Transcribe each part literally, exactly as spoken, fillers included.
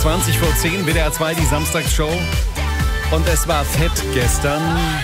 zwanzig vor zehn, W D R zwei, die Samstagsshow. Und es war fett gestern.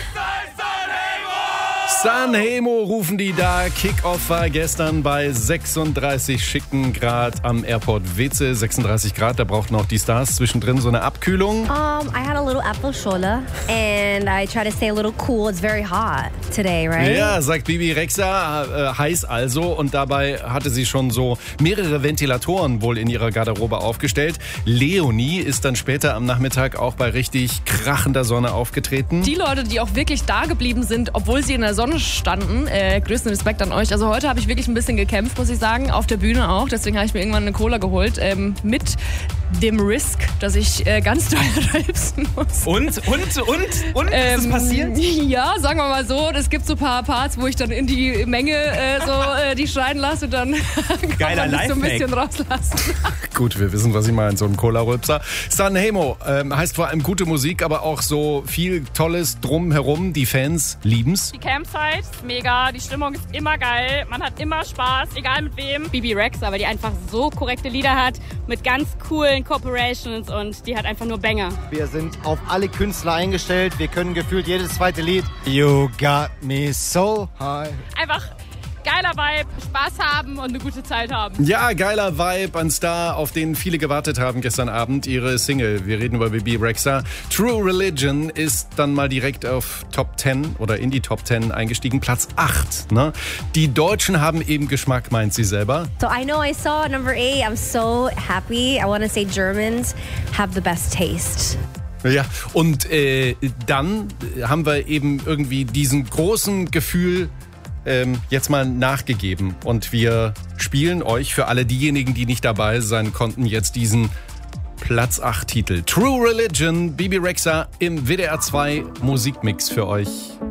Sanremo rufen die da. Kick-Off war gestern bei sechsunddreißig schicken Grad am Airport Weze. sechsunddreißig Grad, da brauchten auch die Stars zwischendrin so eine Abkühlung. Um, I had a little apple shoulder and I try to stay a little cool. It's very hot today, right? Ja, sagt Bibi Rexha, äh, heiß also. Und dabei hatte sie schon so mehrere Ventilatoren wohl in ihrer Garderobe aufgestellt. Leonie ist dann später am Nachmittag auch bei richtig krachender Sonne aufgetreten. Die Leute, die auch wirklich da geblieben sind, obwohl sie in der Sonne standen, äh, größten Respekt an euch. Also heute habe ich wirklich ein bisschen gekämpft, muss ich sagen, auf der Bühne auch. Deswegen habe ich mir irgendwann eine Cola geholt, ähm, mit dem Risk, dass ich äh, ganz doll rülpsen muss. Und, und, und, und, ähm, ist es passiert? Ja, sagen wir mal so, es gibt so ein paar Parts, wo ich dann in die Menge äh, so äh, die scheiden lasse und dann kann man mich so ein bisschen rauslassen. Gut, wir wissen, was ich meine, so ein Cola-Rülpser. Sanremo ähm, heißt vor allem gute Musik, aber auch so viel Tolles drumherum. Die Fans lieben's. Die Campsite ist mega, die Stimmung ist immer geil, man hat immer Spaß, egal mit wem. Bibi Rexha, weil die einfach so korrekte Lieder hat, mit ganz coolen Corporations und die hat einfach nur Banger. Wir sind auf alle Künstler eingestellt, wir können gefühlt jedes zweite Lied. You got me so high. Einfach geiler Vibe, Spaß haben und eine gute Zeit haben. Ja, geiler Vibe, ein Star, auf den viele gewartet haben gestern Abend. Ihre Single, wir reden über Bibi Rexha. True Religion ist dann mal direkt auf Top zehn oder in die Top zehn eingestiegen. Platz acht. Ne? Die Deutschen haben eben Geschmack, meint sie selber. So I know I saw number eight. I'm so happy. I want to say Germans have the best taste. Ja, und äh, dann haben wir eben irgendwie diesen großen Gefühl ähm, jetzt mal nachgegeben. Und wir spielen euch, für alle diejenigen, die nicht dabei sein konnten, jetzt diesen Platz acht Titel. True Religion, Bibi Rexha im W D R zwei Musikmix für euch.